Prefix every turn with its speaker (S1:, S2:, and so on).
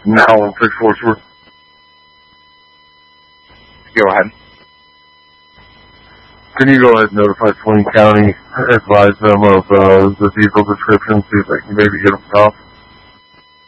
S1: Now on 644.
S2: Go ahead.
S1: Can you go ahead and notify Swain County, advise them of the diesel description, see if they can maybe get them off?